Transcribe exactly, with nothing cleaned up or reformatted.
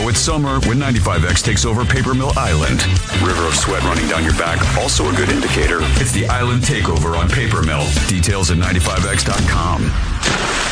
Now it's summer when ninety-five X takes over Paper Mill Island. River of sweat running down your back, also a good indicator. It's the Island Takeover on Paper Mill. Details at ninety-five X dot com.